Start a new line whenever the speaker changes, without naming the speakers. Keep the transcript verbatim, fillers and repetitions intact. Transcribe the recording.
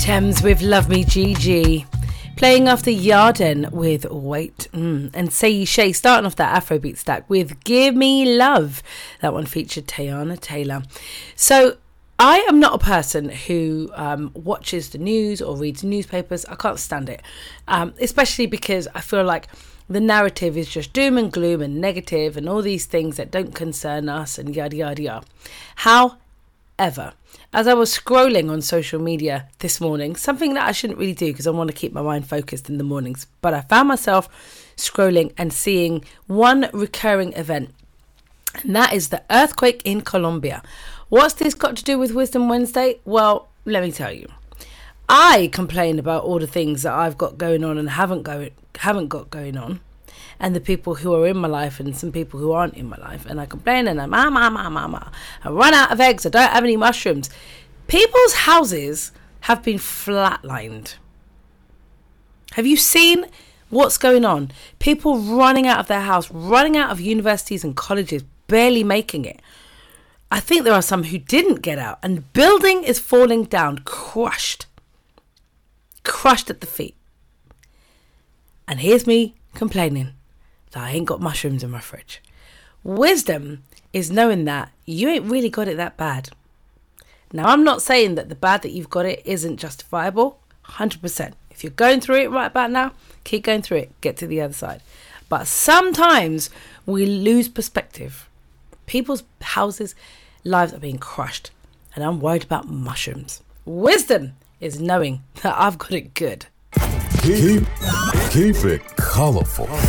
Thames with Love Me Gigi. Playing after Yarden with Wait. Mm. And Say Shay starting off that Afrobeat stack with Give Me Love. That one featured Teyana Taylor. So I am not a person who um, watches the news or reads newspapers. I can't stand it. Um, especially because I feel like the narrative is just doom and gloom and negative and all these things that don't concern us and yada, yada, yada. However, as I was scrolling on social media this morning, something that I shouldn't really do because I want to keep my mind focused in the mornings, but I found myself scrolling and seeing one recurring event, and that is the earthquake in Colombia. What's this got to do with Wisdom Wednesday? Well, let me tell you. I complain about all the things that I've got going on and haven't go haven't got going on, and the people who are in my life and some people who aren't in my life, and I complain and I'm ah, ma, ma, ma, ma. I run out of eggs, I don't have any mushrooms. People's houses have been flatlined. Have you seen what's going on? People running out of their house, running out of universities and colleges, barely making it. I think there are some who didn't get out, and the building is falling down, crushed. Crushed at the feet. And here's me complaining that I ain't got mushrooms in my fridge. Wisdom is knowing that you ain't really got it that bad. Now, I'm not saying that the bad that you've got it isn't justifiable. one hundred percent. If you're going through it right about now, keep going through it. Get to the other side. But sometimes we lose perspective. People's houses, lives are being crushed. And I'm worried about mushrooms. Wisdom is knowing that I've got it good.
Keep, keep it colorful.